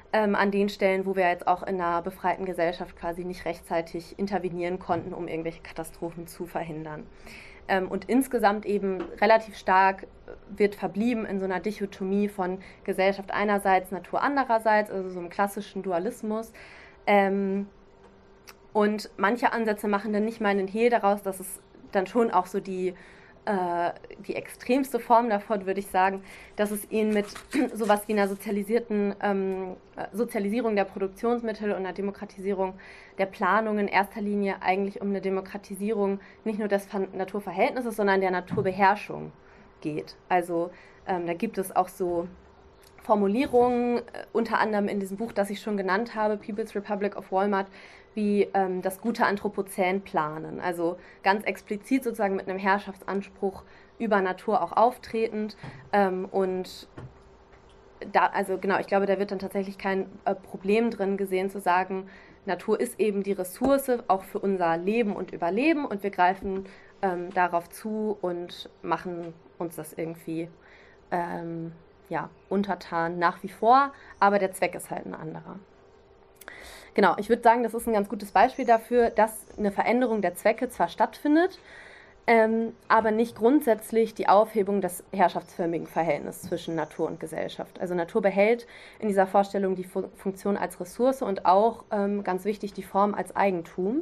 an den Stellen, wo wir jetzt auch in einer befreiten Gesellschaft quasi nicht rechtzeitig intervenieren konnten, um irgendwelche Katastrophen zu verhindern. Und insgesamt eben relativ stark wird verblieben in so einer Dichotomie von Gesellschaft einerseits, Natur andererseits, also so einem klassischen Dualismus. Und manche Ansätze machen dann nicht mal einen Hehl daraus, dass es dann schon auch so die extremste Form davon, würde ich sagen, dass es ihnen mit sowas wie einer Sozialisierung der Produktionsmittel und einer Demokratisierung der Planung in erster Linie eigentlich um eine Demokratisierung nicht nur des Naturverhältnisses, sondern der Naturbeherrschung geht. Also da gibt es auch so Formulierungen, unter anderem in diesem Buch, das ich schon genannt habe, People's Republic of Walmart, wie das gute Anthropozän planen. Also ganz explizit sozusagen mit einem Herrschaftsanspruch über Natur auch auftretend. Und da, also genau, ich glaube, da wird dann tatsächlich kein Problem drin gesehen zu sagen, Natur ist eben die Ressource auch für unser Leben und Überleben und wir greifen darauf zu und machen uns das irgendwie ja, untertan nach wie vor, aber der Zweck ist halt ein anderer. Genau, ich würde sagen, das ist ein ganz gutes Beispiel dafür, dass eine Veränderung der Zwecke zwar stattfindet, aber nicht grundsätzlich die Aufhebung des herrschaftsförmigen Verhältnisses zwischen Natur und Gesellschaft. Also Natur behält in dieser Vorstellung die Funktion als Ressource und auch, ganz wichtig, die Form als Eigentum.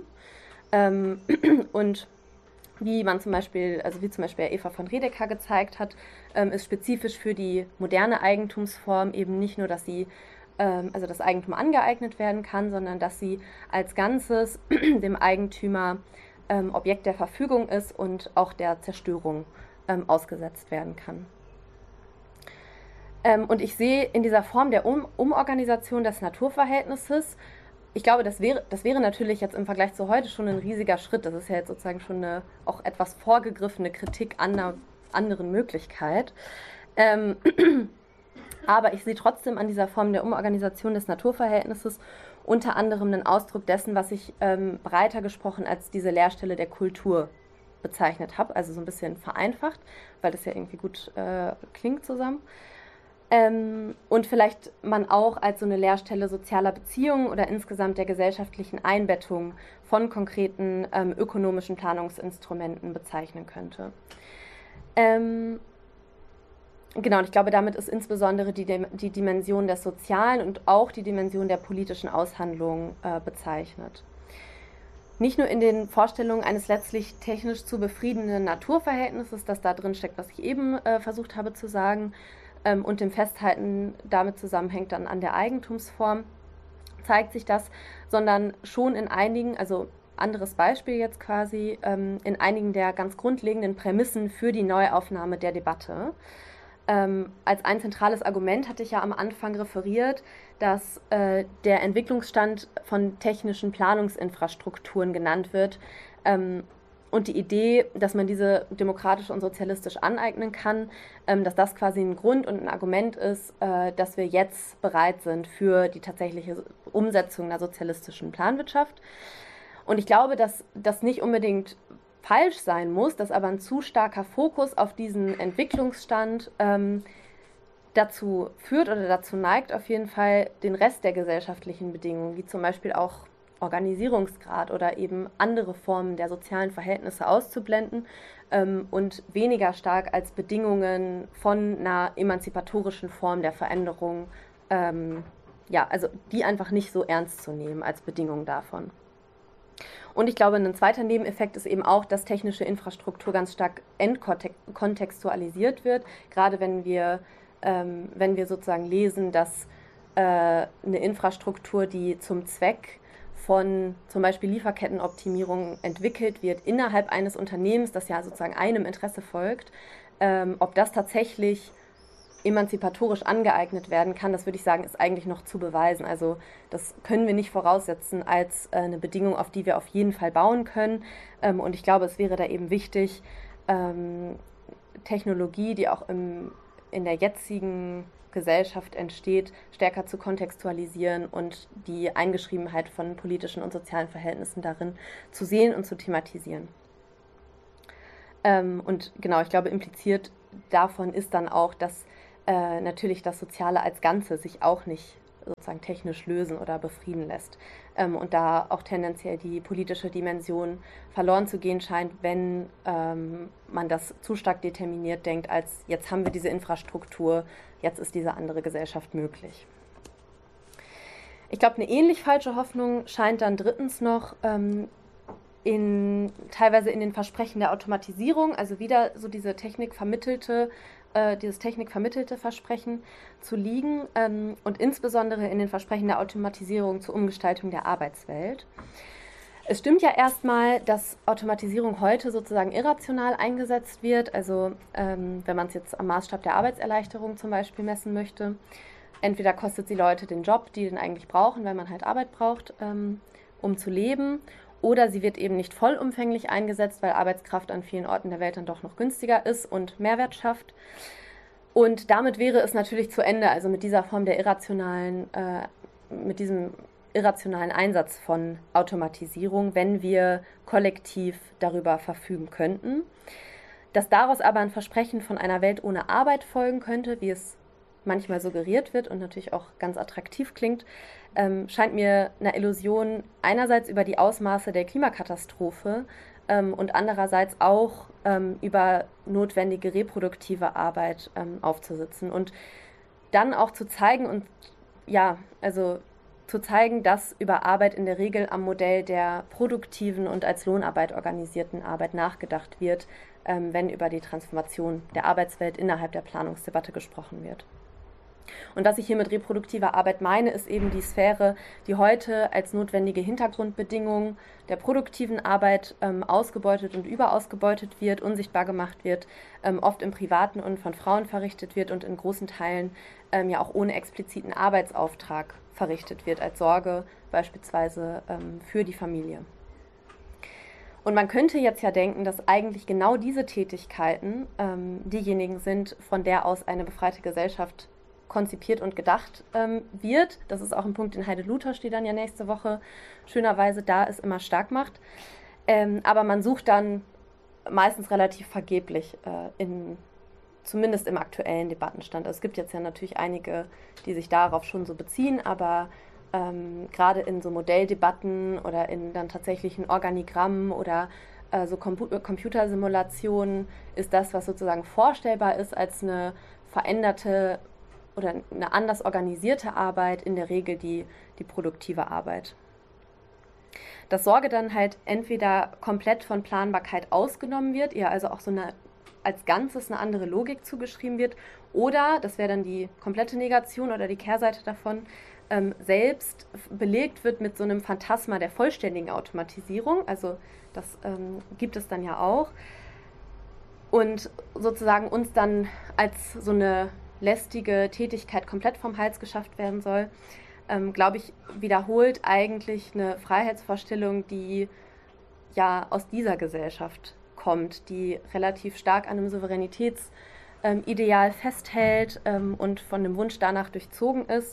Und wie man zum Beispiel, also wie zum Beispiel Eva von Redeker gezeigt hat, ist spezifisch für die moderne Eigentumsform eben nicht nur, dass sie also das Eigentum angeeignet werden kann, sondern dass sie als Ganzes dem Eigentümer Objekt der Verfügung ist und auch der Zerstörung ausgesetzt werden kann. Und ich sehe in dieser Form der Umorganisation des Naturverhältnisses, ich glaube, das wäre natürlich jetzt im Vergleich zu heute schon ein riesiger Schritt. Das ist ja jetzt sozusagen schon eine auch etwas vorgegriffene Kritik an einer anderen Möglichkeit. Aber ich sehe trotzdem an dieser Form der Umorganisation des Naturverhältnisses unter anderem einen Ausdruck dessen, was ich breiter gesprochen als diese Leerstelle der Kultur bezeichnet habe. Also so ein bisschen vereinfacht, weil das ja irgendwie gut klingt zusammen. Und vielleicht man auch als so eine Leerstelle sozialer Beziehungen oder insgesamt der gesellschaftlichen Einbettung von konkreten ökonomischen Planungsinstrumenten bezeichnen könnte. Genau, und ich glaube, damit ist insbesondere die Dimension des Sozialen und auch die Dimension der politischen Aushandlung bezeichnet. Nicht nur in den Vorstellungen eines letztlich technisch zu befriedenden Naturverhältnisses, das da drin steckt, was ich eben versucht habe zu sagen, und dem Festhalten damit zusammenhängt dann an der Eigentumsform, zeigt sich das, sondern schon in einigen, also anderes Beispiel jetzt quasi, in einigen der ganz grundlegenden Prämissen für die Neuaufnahme der Debatte. Als ein zentrales Argument hatte ich ja am Anfang referiert, dass der Entwicklungsstand von technischen Planungsinfrastrukturen genannt wird und die Idee, dass man diese demokratisch und sozialistisch aneignen kann, dass das quasi ein Grund und ein Argument ist, dass wir jetzt bereit sind für die tatsächliche Umsetzung einer sozialistischen Planwirtschaft. Und ich glaube, dass das nicht unbedingt falsch sein muss, dass aber ein zu starker Fokus auf diesen Entwicklungsstand dazu führt oder dazu neigt, auf jeden Fall den Rest der gesellschaftlichen Bedingungen, wie zum Beispiel auch Organisierungsgrad oder eben andere Formen der sozialen Verhältnisse auszublenden und weniger stark als Bedingungen von einer emanzipatorischen Form der Veränderung, ja, also die einfach nicht so ernst zu nehmen als Bedingung davon. Und ich glaube, ein zweiter Nebeneffekt ist eben auch, dass technische Infrastruktur ganz stark entkontextualisiert wird, gerade wenn wir sozusagen lesen, dass eine Infrastruktur, die zum Zweck von zum Beispiel Lieferkettenoptimierung entwickelt wird innerhalb eines Unternehmens, das ja sozusagen einem Interesse folgt, ob das tatsächlich emanzipatorisch angeeignet werden kann, das würde ich sagen, ist eigentlich noch zu beweisen. Also das können wir nicht voraussetzen als eine Bedingung, auf die wir auf jeden Fall bauen können. Und ich glaube, es wäre da eben wichtig, Technologie, die auch in der jetzigen Gesellschaft entsteht, stärker zu kontextualisieren und die Eingeschriebenheit von politischen und sozialen Verhältnissen darin zu sehen und zu thematisieren. Und genau, ich glaube, impliziert davon ist dann auch, dass natürlich das Soziale als Ganze sich auch nicht sozusagen technisch lösen oder befrieden lässt. Und da auch tendenziell die politische Dimension verloren zu gehen scheint, wenn man das zu stark determiniert denkt, als jetzt haben wir diese Infrastruktur, jetzt ist diese andere Gesellschaft möglich. Ich glaube, eine ähnlich falsche Hoffnung scheint dann drittens noch teilweise in den Versprechen der Automatisierung, also wieder so dieses technikvermittelte Versprechen zu liegen und insbesondere in den Versprechen der Automatisierung zur Umgestaltung der Arbeitswelt. Es stimmt ja erstmal, dass Automatisierung heute sozusagen irrational eingesetzt wird, also wenn man es jetzt am Maßstab der Arbeitserleichterung zum Beispiel messen möchte. Entweder kostet sie Leute den Job, die den eigentlich brauchen, weil man halt Arbeit braucht, um zu leben, oder sie wird eben nicht vollumfänglich eingesetzt, weil Arbeitskraft an vielen Orten der Welt dann doch noch günstiger ist und Mehrwert schafft. Und damit wäre es natürlich zu Ende, also mit dieser Form der mit diesem irrationalen Einsatz von Automatisierung, wenn wir kollektiv darüber verfügen könnten. Dass daraus aber ein Versprechen von einer Welt ohne Arbeit folgen könnte, wie es manchmal suggeriert wird und natürlich auch ganz attraktiv klingt, scheint mir eine Illusion einerseits über die Ausmaße der Klimakatastrophe und andererseits auch über notwendige reproduktive Arbeit aufzusitzen und dann auch zu zeigen dass über Arbeit in der Regel am Modell der produktiven und als Lohnarbeit organisierten Arbeit nachgedacht wird, wenn über die Transformation der Arbeitswelt innerhalb der Planungsdebatte gesprochen wird. Und was ich hier mit reproduktiver Arbeit meine, ist eben die Sphäre, die heute als notwendige Hintergrundbedingung der produktiven Arbeit ausgebeutet und überausgebeutet wird, unsichtbar gemacht wird, oft im Privaten und von Frauen verrichtet wird und in großen Teilen ja auch ohne expliziten Arbeitsauftrag verrichtet wird, als Sorge beispielsweise für die Familie. Und man könnte jetzt ja denken, dass eigentlich genau diese Tätigkeiten diejenigen sind, von der aus eine befreite Gesellschaft konzipiert und gedacht wird. Das ist auch ein Punkt, den Heide Luthers, die dann ja nächste Woche schönerweise da ist, immer stark macht. Aber man sucht dann meistens relativ vergeblich zumindest im aktuellen Debattenstand. Es gibt jetzt ja natürlich einige, die sich darauf schon so beziehen, aber gerade in so Modelldebatten oder in dann tatsächlichen Organigrammen oder so Computersimulationen ist das, was sozusagen vorstellbar ist als eine veränderte oder eine anders organisierte Arbeit, in der Regel die produktive Arbeit. Dass Sorge dann halt entweder komplett von Planbarkeit ausgenommen wird, ihr also auch so als Ganzes eine andere Logik zugeschrieben wird, oder, das wäre dann die komplette Negation oder die Kehrseite davon, selbst belegt wird mit so einem Phantasma der vollständigen Automatisierung, also das gibt es dann ja auch, und sozusagen uns dann als so eine lästige Tätigkeit komplett vom Hals geschafft werden soll, glaube ich, wiederholt eigentlich eine Freiheitsvorstellung, die ja aus dieser Gesellschaft kommt, die relativ stark an einem Souveränitätsideal festhält und von dem Wunsch danach durchzogen ist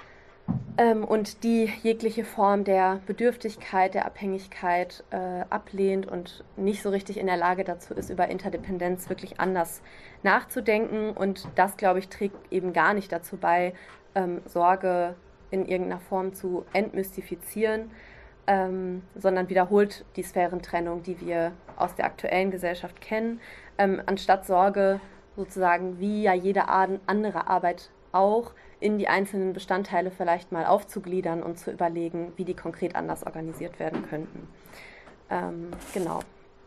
und die jegliche Form der Bedürftigkeit, der Abhängigkeit ablehnt und nicht so richtig in der Lage dazu ist, über Interdependenz wirklich anders nachzudenken. Und das, glaube ich, trägt eben gar nicht dazu bei, Sorge in irgendeiner Form zu entmystifizieren, sondern wiederholt die Sphärentrennung, die wir aus der aktuellen Gesellschaft kennen, anstatt Sorge sozusagen wie ja jede andere Arbeit auch in die einzelnen Bestandteile vielleicht mal aufzugliedern und zu überlegen, wie die konkret anders organisiert werden könnten. Genau.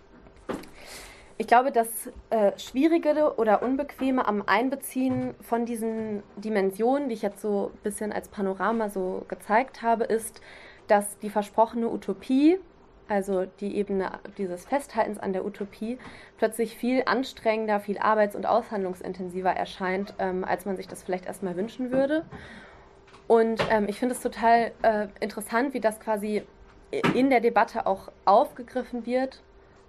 Ich glaube, das Schwierige oder Unbequeme am Einbeziehen von diesen Dimensionen, die ich jetzt so ein bisschen als Panorama so gezeigt habe, ist, dass die versprochene Utopie, also die Ebene dieses Festhaltens an der Utopie, plötzlich viel anstrengender, viel arbeits- und aushandlungsintensiver erscheint, als man sich das vielleicht erstmal wünschen würde. Und ich finde es total interessant, wie das quasi in der Debatte auch aufgegriffen wird.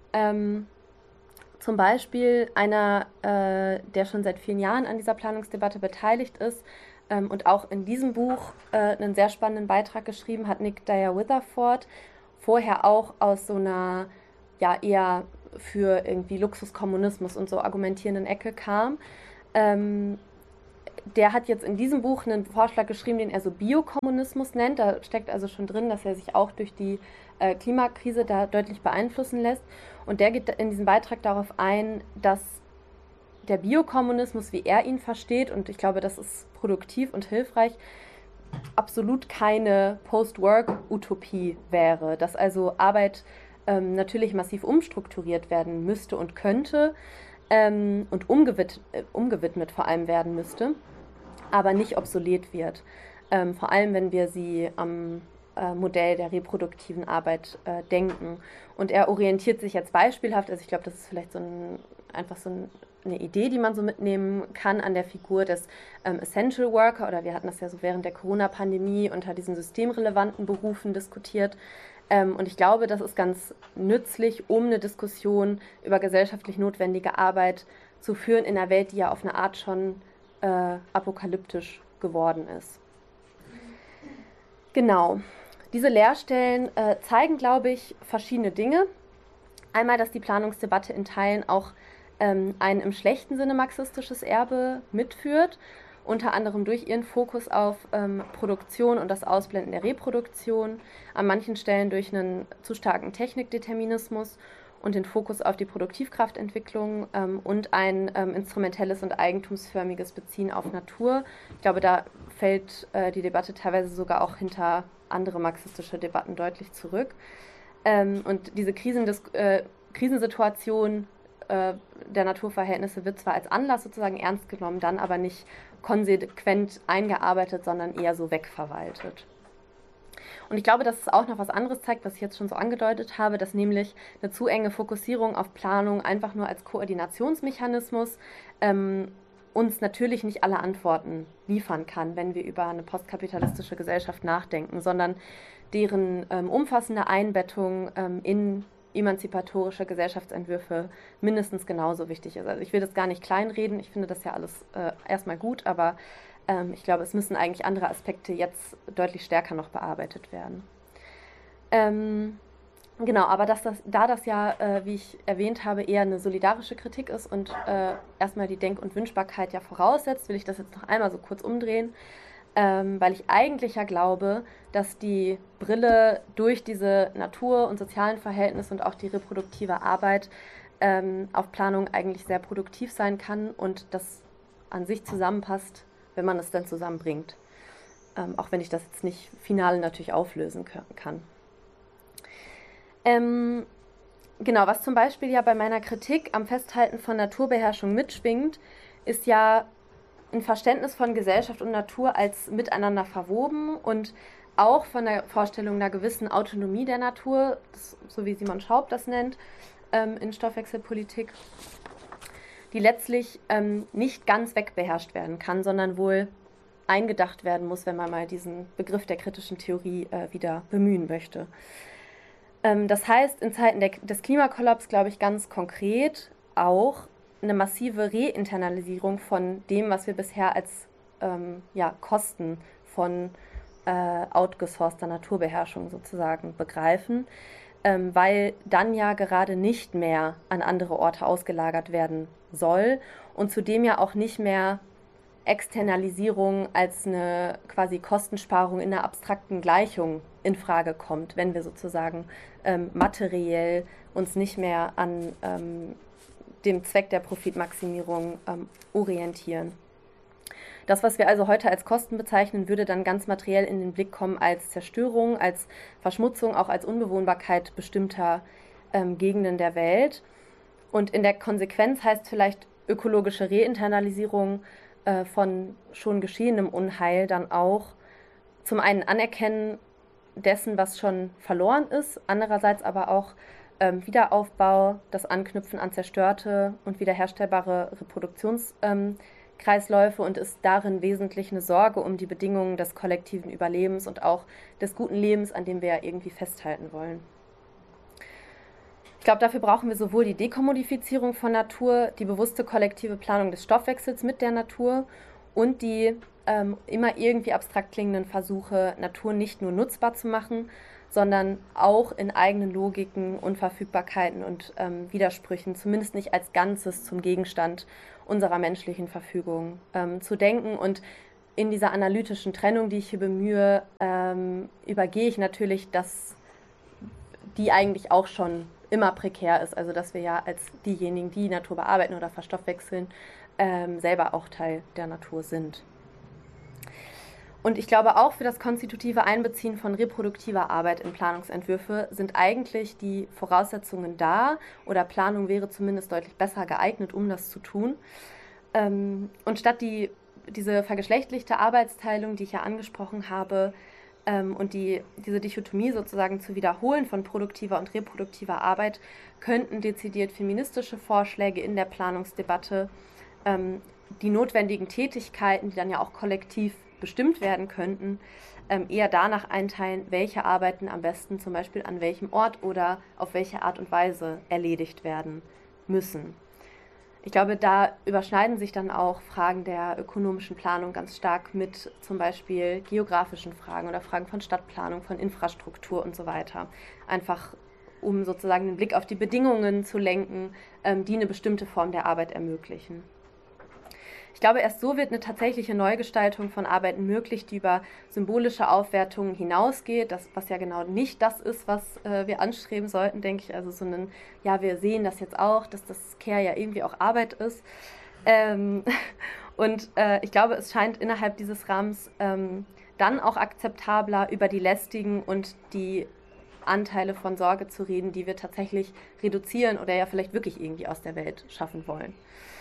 Zum Beispiel einer, der schon seit vielen Jahren an dieser Planungsdebatte beteiligt ist und auch in diesem Buch einen sehr spannenden Beitrag geschrieben hat, Nick Dyer-Witherford, vorher auch aus so einer ja eher für irgendwie Luxuskommunismus und so argumentierenden Ecke kam. der hat jetzt in diesem Buch einen Vorschlag geschrieben, den er so Biokommunismus nennt. Da steckt also schon drin, dass er sich auch durch die Klimakrise da deutlich beeinflussen lässt. Und der geht in diesem Beitrag darauf ein, dass der Biokommunismus, wie er ihn versteht, und ich glaube, das ist produktiv und hilfreich, absolut keine Post-Work-Utopie wäre, dass also Arbeit natürlich massiv umstrukturiert werden müsste und könnte und umgewidmet vor allem werden müsste, aber nicht obsolet wird. Vor allem, wenn wir sie am Modell der reproduktiven Arbeit denken. Und er orientiert sich jetzt beispielhaft, also ich glaube, das ist vielleicht einfach so eine Idee, die man so mitnehmen kann an der Figur des Essential Worker, oder wir hatten das ja so während der Corona-Pandemie unter diesen systemrelevanten Berufen diskutiert. Und ich glaube, das ist ganz nützlich, um eine Diskussion über gesellschaftlich notwendige Arbeit zu führen in einer Welt, die ja auf eine Art schon apokalyptisch geworden ist. Genau. Diese Leerstellen zeigen, glaube ich, verschiedene Dinge. Einmal, dass die Planungsdebatte in Teilen auch ein im schlechten Sinne marxistisches Erbe mitführt, unter anderem durch ihren Fokus auf Produktion und das Ausblenden der Reproduktion, an manchen Stellen durch einen zu starken Technikdeterminismus und den Fokus auf die Produktivkraftentwicklung und ein instrumentelles und eigentumsförmiges Beziehen auf Natur. Ich glaube, da fällt die Debatte teilweise sogar auch hinter andere marxistische Debatten deutlich zurück. Und diese Krisensituation der Naturverhältnisse wird zwar als Anlass sozusagen ernst genommen, dann aber nicht konsequent eingearbeitet, sondern eher so wegverwaltet. Und ich glaube, dass es auch noch was anderes zeigt, was ich jetzt schon so angedeutet habe, dass nämlich eine zu enge Fokussierung auf Planung einfach nur als Koordinationsmechanismus uns natürlich nicht alle Antworten liefern kann, wenn wir über eine postkapitalistische Gesellschaft nachdenken, sondern deren umfassende Einbettung in emanzipatorische Gesellschaftsentwürfe mindestens genauso wichtig ist. Also ich will das gar nicht kleinreden, ich finde das ja alles erstmal gut, aber ich glaube, es müssen eigentlich andere Aspekte jetzt deutlich stärker noch bearbeitet werden. Genau, aber da das ja, wie ich erwähnt habe, eher eine solidarische Kritik ist und erstmal die Denk- und Wünschbarkeit ja voraussetzt, will ich das jetzt noch einmal so kurz umdrehen, weil ich eigentlich ja glaube, dass die Brille durch diese Natur- und sozialen Verhältnisse und auch die reproduktive Arbeit auf Planung eigentlich sehr produktiv sein kann und das an sich zusammenpasst, wenn man es dann zusammenbringt. Auch wenn ich das jetzt nicht final natürlich auflösen kann. Genau, was zum Beispiel ja bei meiner Kritik am Festhalten von Naturbeherrschung mitschwingt, ist ja ein Verständnis von Gesellschaft und Natur als miteinander verwoben und auch von der Vorstellung einer gewissen Autonomie der Natur, so wie Simon Schaub das nennt, in Stoffwechselpolitik, die letztlich nicht ganz wegbeherrscht werden kann, sondern wohl eingedacht werden muss, wenn man mal diesen Begriff der kritischen Theorie wieder bemühen möchte. Das heißt, in Zeiten des Klimakollaps, glaube ich, ganz konkret auch eine massive Reinternalisierung von dem, was wir bisher als Kosten von outgesourceter Naturbeherrschung sozusagen begreifen, weil dann ja gerade nicht mehr an andere Orte ausgelagert werden soll und zudem ja auch nicht mehr Externalisierung als eine quasi Kostensparung in einer abstrakten Gleichung in Frage kommt, wenn wir sozusagen materiell uns nicht mehr an dem Zweck der Profitmaximierung orientieren. Das, was wir also heute als Kosten bezeichnen, würde dann ganz materiell in den Blick kommen als Zerstörung, als Verschmutzung, auch als Unbewohnbarkeit bestimmter Gegenden der Welt. Und in der Konsequenz heißt vielleicht ökologische Reinternalisierung von schon geschehenem Unheil dann auch zum einen Anerkennen dessen, was schon verloren ist, andererseits aber auch Wiederaufbau, das Anknüpfen an zerstörte und wiederherstellbare Reproduktionskreisläufe und ist darin wesentlich eine Sorge um die Bedingungen des kollektiven Überlebens und auch des guten Lebens, an dem wir ja irgendwie festhalten wollen. Ich glaube, dafür brauchen wir sowohl die Dekommodifizierung von Natur, die bewusste kollektive Planung des Stoffwechsels mit der Natur und die immer irgendwie abstrakt klingenden Versuche, Natur nicht nur nutzbar zu machen, sondern auch in eigenen Logiken, Unverfügbarkeiten und Widersprüchen, zumindest nicht als Ganzes zum Gegenstand unserer menschlichen Verfügung zu denken. Und in dieser analytischen Trennung, die ich hier bemühe, übergehe ich natürlich, dass die eigentlich auch schon immer prekär ist. Also dass wir ja als diejenigen, die Natur bearbeiten oder verstoffwechseln, selber auch Teil der Natur sind. Und ich glaube, auch für das konstitutive Einbeziehen von reproduktiver Arbeit in Planungsentwürfe sind eigentlich die Voraussetzungen da, oder Planung wäre zumindest deutlich besser geeignet, um das zu tun. Und statt diese vergeschlechtlichte Arbeitsteilung, die ich ja angesprochen habe, und diese Dichotomie sozusagen zu wiederholen von produktiver und reproduktiver Arbeit, könnten dezidiert feministische Vorschläge in der Planungsdebatte die notwendigen Tätigkeiten, die dann ja auch kollektiv bestimmt werden könnten, eher danach einteilen, welche Arbeiten am besten zum Beispiel an welchem Ort oder auf welche Art und Weise erledigt werden müssen. Ich glaube, da überschneiden sich dann auch Fragen der ökonomischen Planung ganz stark mit zum Beispiel geografischen Fragen oder Fragen von Stadtplanung, von Infrastruktur und so weiter. Einfach um sozusagen den Blick auf die Bedingungen zu lenken, die eine bestimmte Form der Arbeit ermöglichen. Ich glaube, erst so wird eine tatsächliche Neugestaltung von Arbeiten möglich, die über symbolische Aufwertungen hinausgeht, was ja genau nicht das ist, was wir anstreben sollten, denke ich. Also so ein, ja, wir sehen das jetzt auch, dass das Care ja irgendwie auch Arbeit ist. Und ich glaube, es scheint innerhalb dieses Rahmens dann auch akzeptabler, über die lästigen und die Anteile von Sorge zu reden, die wir tatsächlich reduzieren oder ja vielleicht wirklich irgendwie aus der Welt schaffen wollen.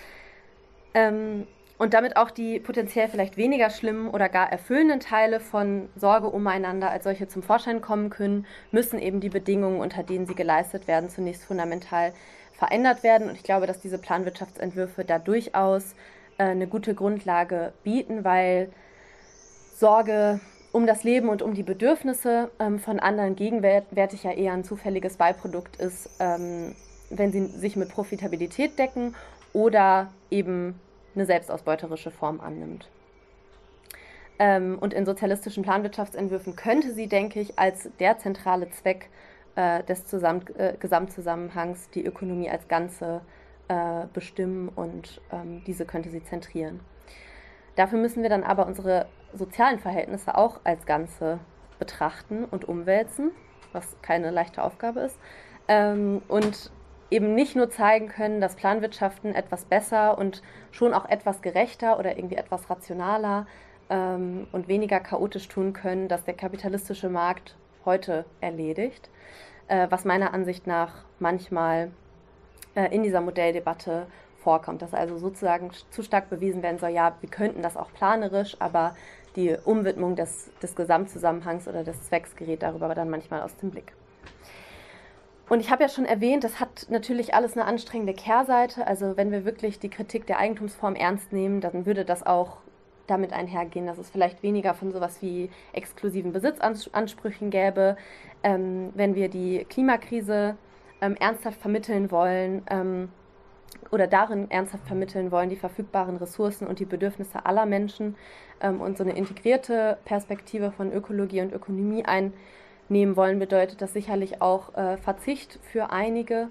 Und damit auch die potenziell vielleicht weniger schlimmen oder gar erfüllenden Teile von Sorge umeinander als solche zum Vorschein kommen können, müssen eben die Bedingungen, unter denen sie geleistet werden, zunächst fundamental verändert werden. Und ich glaube, dass diese Planwirtschaftsentwürfe da durchaus eine gute Grundlage bieten, weil Sorge um das Leben und um die Bedürfnisse von anderen gegenwärtig ja eher ein zufälliges Beiprodukt ist, wenn sie sich mit Profitabilität decken oder eben eine selbstausbeuterische Form annimmt. Und in sozialistischen Planwirtschaftsentwürfen könnte sie, denke ich, als der zentrale Zweck des Gesamtzusammenhangs die Ökonomie als Ganze bestimmen und diese könnte sie zentrieren. Dafür müssen wir dann aber unsere sozialen Verhältnisse auch als Ganze betrachten und umwälzen, was keine leichte Aufgabe ist. Und eben nicht nur zeigen können, dass Planwirtschaften etwas besser und schon auch etwas gerechter oder irgendwie etwas rationaler und weniger chaotisch tun können, dass der kapitalistische Markt heute erledigt, was meiner Ansicht nach manchmal in dieser Modelldebatte vorkommt, dass also sozusagen zu stark bewiesen werden soll, ja, wir könnten das auch planerisch, aber die Umwidmung des Gesamtzusammenhangs oder des Zwecks gerät darüber dann manchmal aus dem Blick. Und ich habe ja schon erwähnt, das hat natürlich alles eine anstrengende Kehrseite. Also wenn wir wirklich die Kritik der Eigentumsform ernst nehmen, dann würde das auch damit einhergehen, dass es vielleicht weniger von sowas wie exklusiven Besitzansprüchen gäbe. Wenn wir die Klimakrise ernsthaft vermitteln wollen oder darin ernsthaft vermitteln wollen, die verfügbaren Ressourcen und die Bedürfnisse aller Menschen und so eine integrierte Perspektive von Ökologie und Ökonomie einnehmen wollen, bedeutet das sicherlich auch Verzicht für einige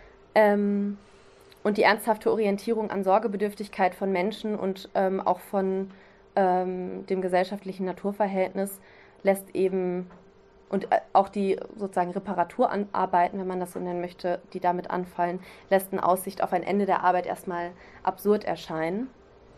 und die ernsthafte Orientierung an Sorgebedürftigkeit von Menschen und auch von dem gesellschaftlichen Naturverhältnis lässt eben und auch die sozusagen Reparaturarbeiten, wenn man das so nennen möchte, die damit anfallen, lässt in Aussicht auf ein Ende der Arbeit erstmal absurd erscheinen.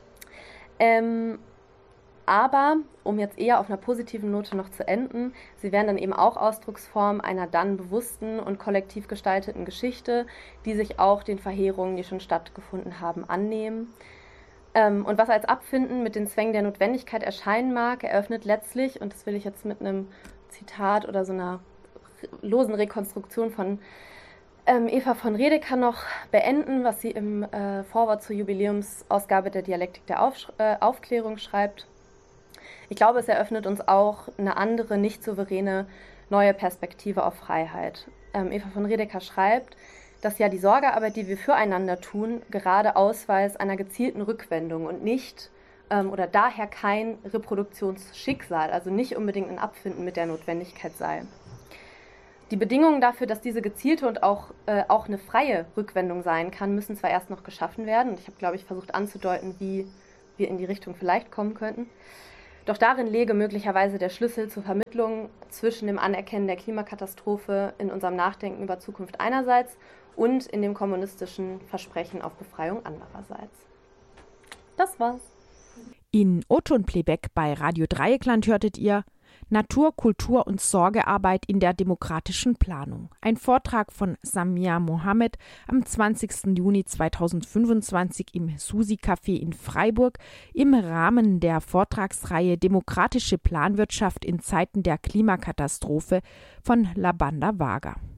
Aber, um jetzt eher auf einer positiven Note noch zu enden, sie wären dann eben auch Ausdrucksform einer dann bewussten und kollektiv gestalteten Geschichte, die sich auch den Verheerungen, die schon stattgefunden haben, annehmen. Und was als Abfinden mit den Zwängen der Notwendigkeit erscheinen mag, eröffnet letztlich, und das will ich jetzt mit einem Zitat oder so einer losen Rekonstruktion von Eva von Redeker noch beenden, was sie im Vorwort zur Jubiläumsausgabe der Dialektik der Aufklärung schreibt. Ich glaube, es eröffnet uns auch eine andere, nicht souveräne, neue Perspektive auf Freiheit. Eva von Redeker schreibt, dass ja die Sorgearbeit, die wir füreinander tun, gerade Ausweis einer gezielten Rückwendung und nicht oder daher kein Reproduktionsschicksal, also nicht unbedingt ein Abfinden mit der Notwendigkeit sei. Die Bedingungen dafür, dass diese gezielte und auch eine freie Rückwendung sein kann, müssen zwar erst noch geschaffen werden. Und ich habe, glaube ich, versucht anzudeuten, wie wir in die Richtung vielleicht kommen könnten. Doch darin läge möglicherweise der Schlüssel zur Vermittlung zwischen dem Anerkennen der Klimakatastrophe in unserem Nachdenken über Zukunft einerseits und in dem kommunistischen Versprechen auf Befreiung andererseits. Das war's. In O-Ton-Playback bei Radio Dreieckland hörtet ihr Natur, Kultur und Sorgearbeit in der demokratischen Planung. Ein Vortrag von Samia Mohammed am 20. Juni 2025 im Susi-Café in Freiburg im Rahmen der Vortragsreihe Demokratische Planwirtschaft in Zeiten der Klimakatastrophe von Labanda Vaga.